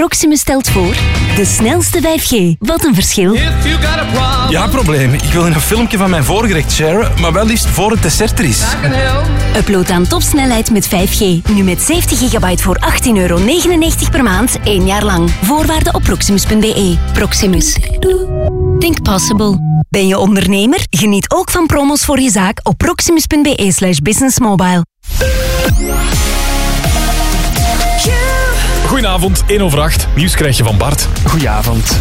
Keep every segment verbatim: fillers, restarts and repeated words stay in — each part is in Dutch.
Proximus stelt voor de snelste vijf G. Wat een verschil. Ja, probleem. Ik wil een filmpje van mijn voorgerecht sharen, maar wel liefst voor het dessert er is. Upload aan topsnelheid met vijf G. Nu met zeventig gigabyte voor achttien euro negenennegentig per maand, één jaar lang. Voorwaarden op proximus punt b e. Proximus. Think possible. Ben je ondernemer? Geniet ook van promos voor je zaak op proximus punt b e slash businessmobile. Goedenavond, één over acht. Nieuws krijg je van Bart. Goedenavond.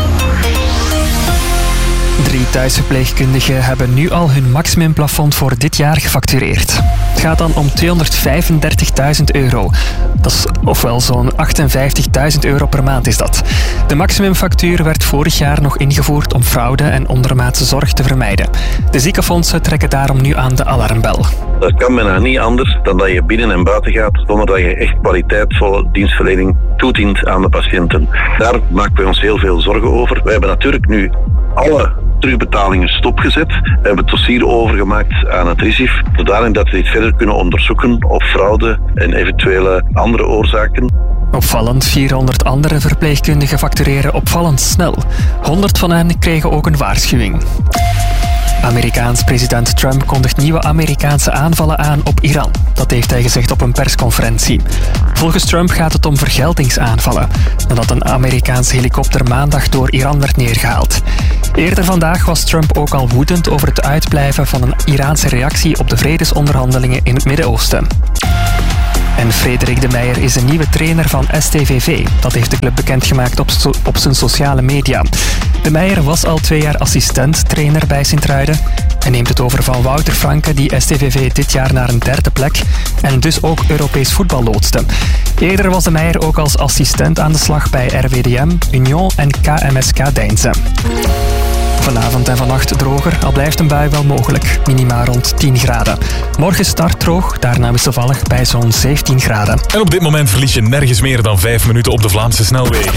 Drie thuisverpleegkundigen hebben nu al hun maximumplafond voor dit jaar gefactureerd. Het gaat dan om tweehonderdvijfendertigduizend euro. Dat is ofwel zo'n achtenvijftigduizend euro per maand is dat. De maximumfactuur werd vorig jaar nog ingevoerd om fraude en ondermaatse zorg te vermijden. De ziekenfondsen trekken daarom nu aan de alarmbel. Dat kan bijna niet anders dan dat je binnen en buiten gaat zonder dat je echt kwaliteitvolle dienstverlening toedient aan de patiënten. Daar maken we ons heel veel zorgen over. We hebben natuurlijk nu alle terugbetalingen stopgezet. We hebben het dossier overgemaakt aan het R I S I F, zodanig dat we dit verder kunnen onderzoeken op fraude en eventuele andere oorzaken. Opvallend, vierhonderd andere verpleegkundigen factureren opvallend snel. honderd van hen kregen ook een waarschuwing. Amerikaans president Trump kondigt nieuwe Amerikaanse aanvallen aan op Iran. Dat heeft hij gezegd op een persconferentie. Volgens Trump gaat het om vergeldingsaanvallen, nadat een Amerikaanse helikopter maandag door Iran werd neergehaald. Eerder vandaag was Trump ook al woedend over het uitblijven van een Iraanse reactie op de vredesonderhandelingen in het Midden-Oosten. En Frederik de Meijer is de nieuwe trainer van S T V V. Dat heeft de club bekendgemaakt op, so- op zijn sociale media. De Meijer was al twee jaar assistent-trainer bij Sint-Truiden. Hij neemt het over van Wouter Franke, die S T V V dit jaar naar een derde plek en dus ook Europees voetbal loodste. Eerder was de Meijer ook als assistent aan de slag bij R W D M, Union en K M S K Deinze. Vanavond en vannacht droger, al blijft een bui wel mogelijk. Minima rond tien graden. Morgen start droog, daarna wisselvallig bij zo'n zeventien graden. En op dit moment verlies je nergens meer dan vijf minuten op de Vlaamse snelwegen.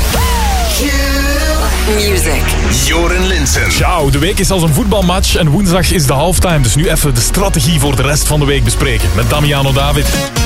Music. Joren Linsen. Ciao, de week is als een voetbalmatch en woensdag is de halftime. Dus nu even de strategie voor de rest van de week bespreken met Damiano David.